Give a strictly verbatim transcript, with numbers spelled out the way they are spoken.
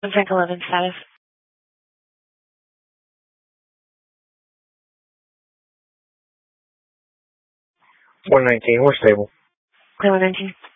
Frank eleven status. one nineteen, we're stable. Clear one nineteen.